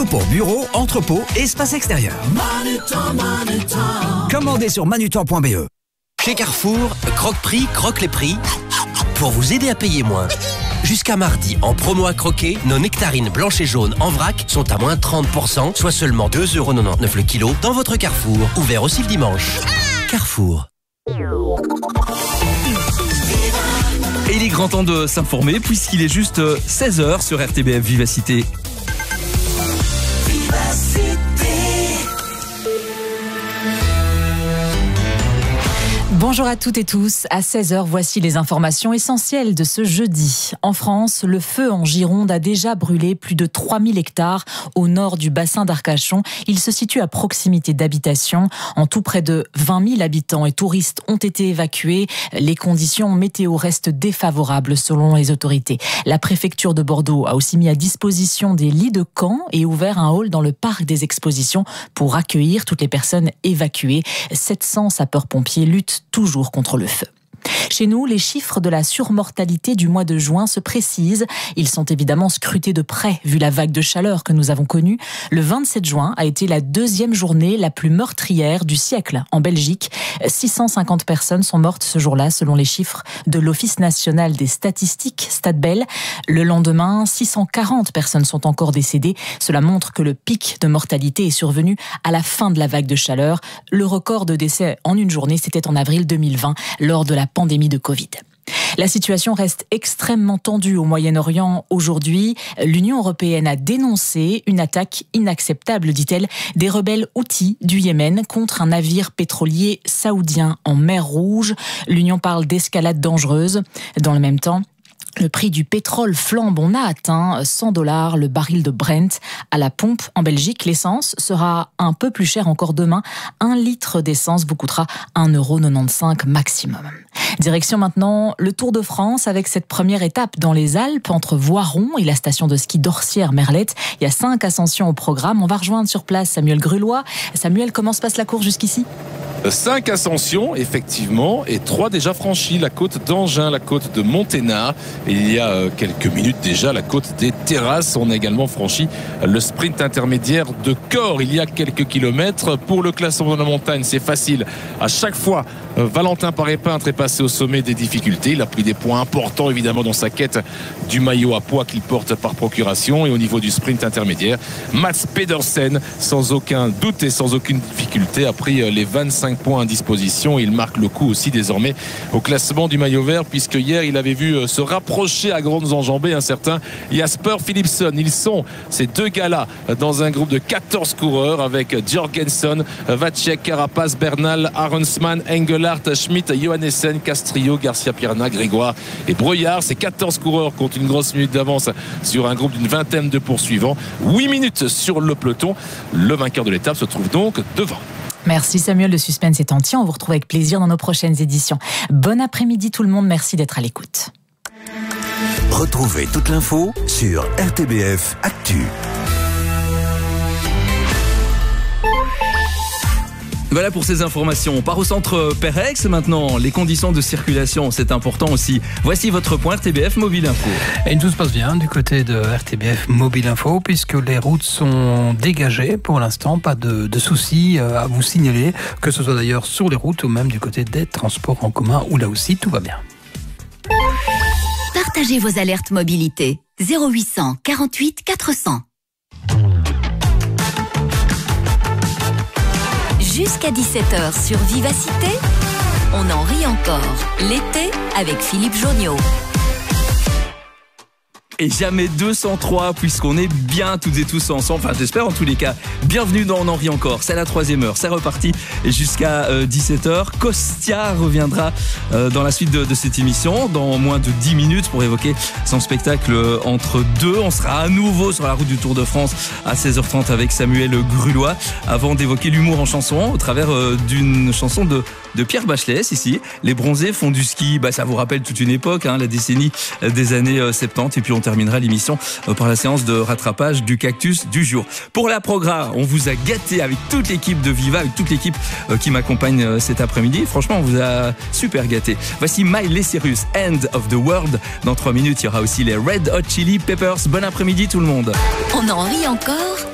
Pour bureau, entrepôt et espace extérieur. Commandez sur manutan.be. Chez Carrefour, Croque-Prix croque les prix pour vous aider à payer moins. Jusqu'à mardi, en promo à croquer, nos nectarines blanches et jaunes en vrac sont à moins 30%, soit seulement 2,99€ le kilo dans votre Carrefour. Ouvert aussi le dimanche. Carrefour. Et il est grand temps de s'informer puisqu'il est juste 16h sur RTBF Vivacité. Bonjour à toutes et tous. À 16h, voici les informations essentielles de ce jeudi. En France, le feu en Gironde a déjà brûlé plus de 3000 hectares au nord du bassin d'Arcachon. Il se situe à proximité d'habitations. En tout, près de 20 000 habitants et touristes ont été évacués. Les conditions météo restent défavorables selon les autorités. La préfecture de Bordeaux a aussi mis à disposition des lits de camp et ouvert un hall dans le parc des expositions pour accueillir toutes les personnes évacuées. 700 sapeurs-pompiers luttent toujours contre le feu. Chez nous, les chiffres de la surmortalité du mois de juin se précisent. Ils sont évidemment scrutés de près, vu la vague de chaleur que nous avons connue. Le 27 juin a été la deuxième journée la plus meurtrière du siècle en Belgique. 650 personnes sont mortes ce jour-là, selon les chiffres de l'Office national des statistiques, Statbel. Le lendemain, 640 personnes sont encore décédées. Cela montre que le pic de mortalité est survenu à la fin de la vague de chaleur. Le record de décès en une journée, c'était en avril 2020, lors de la pandémie de Covid. La situation reste extrêmement tendue au Moyen-Orient aujourd'hui. L'Union européenne a dénoncé une attaque inacceptable, dit-elle, des rebelles houthis du Yémen contre un navire pétrolier saoudien en mer Rouge. L'Union parle d'escalade dangereuse. Dans le même temps, le prix du pétrole flambe. On a atteint $100 le baril de Brent à la pompe en Belgique. L'essence sera un peu plus chère encore demain. 1 litre d'essence vous coûtera 1,95€ maximum. Direction maintenant le Tour de France avec cette première étape dans les Alpes entre Voiron et la station de ski d'Orsières-Merlette. Il y a 5 ascensions au programme. On va rejoindre sur place Samuel Grulois. Samuel, comment se passe la course jusqu'ici ? 5 ascensions, effectivement, et 3 déjà franchies. La côte d'Angin, la côte de Monténard. Et il y a quelques minutes déjà, la côte des Terrasses. On a également franchi le sprint intermédiaire de Corps. Il y a quelques kilomètres. Pour le classement de la montagne, c'est facile. À chaque fois, Valentin Paré-Peintre est passé au sommet des difficultés. Il a pris des points importants, évidemment, dans sa quête du maillot à poids qu'il porte par procuration. Et au niveau du sprint intermédiaire, Mats Pedersen, sans aucun doute et sans aucune difficulté, a pris les 25 points à disposition. Il marque le coup aussi désormais au classement du maillot vert, puisque hier il avait vu se rapprocher à grandes enjambées un certain Jasper Philipsen. Ils sont, ces deux gars-là, dans un groupe de 14 coureurs avec Jorgensen, Vacek, Carapaz, Bernal, Arensman, Engelhardt, Schmidt, Johannessen, Castrillo, Garcia-Pierna, Grégoire et Breuillard. Ces 14 coureurs comptent une grosse minute d'avance sur un groupe d'une vingtaine de poursuivants. 8 minutes sur le peloton. Le vainqueur de l'étape se trouve donc devant. Merci Samuel, le suspense est entier. On vous retrouve avec plaisir dans nos prochaines éditions. Bon après-midi tout le monde, merci d'être à l'écoute. Retrouvez toute l'info sur RTBF Actu. Voilà pour ces informations. On part au centre Perex maintenant. Les conditions de circulation, c'est important aussi. Voici votre point RTBF Mobile Info. Et tout se passe bien du côté de RTBF Mobile Info puisque les routes sont dégagées pour l'instant. Pas de soucis à vous signaler, que ce soit d'ailleurs sur les routes ou même du côté des transports en commun où là aussi tout va bien. Partagez vos alertes mobilité. 0800 48 400. Jusqu'à 17h sur Vivacité, on en rit encore. L'été avec Philippe Jonniot. Et jamais 203 puisqu'on est bien toutes et tous ensemble, enfin j'espère en tous les cas. Bienvenue dans On en rit encore, c'est la 3e heure, c'est reparti jusqu'à 17h. Kostya reviendra dans la suite de cette émission dans moins de 10 minutes pour évoquer son spectacle Entre deux. On sera à nouveau sur la route du Tour de France à 16h30 avec Samuel Grulois avant d'évoquer l'humour en chanson au travers d'une chanson de Pierre Bachelet, ici. Les bronzés font du ski, ça vous rappelle toute une époque, la décennie des années 70. Et puis on terminera l'émission par la séance de rattrapage du cactus du jour. Pour la programme, on vous a gâté avec toute l'équipe de Viva, avec toute l'équipe qui m'accompagne cet après-midi. Franchement, on vous a super gâté. Voici Miley Cyrus, End of the World. Dans 3 minutes, il y aura aussi les Red Hot Chili Peppers. Bon après-midi tout le monde. On en rit encore